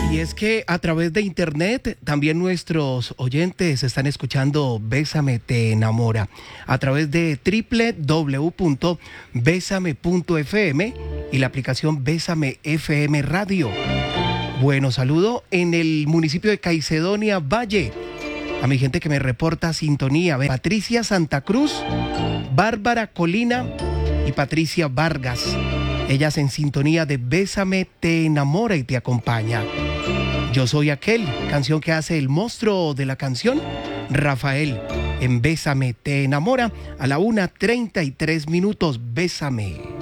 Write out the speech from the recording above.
Y es que a través de internet también nuestros oyentes están escuchando Bésame te enamora a través de www.besame.fm y la aplicación Bésame FM Radio. Bueno, saludo en el municipio de Caicedonia Valle a mi gente que me reporta sintonía: Patricia Santa Cruz, Bárbara Colina y Patricia Vargas. Ellas en sintonía de Bésame te enamora y te acompaña. Yo soy aquel, canción que hace el monstruo de la canción, Rafael, en Bésame te enamora a la 1:33. Bésame.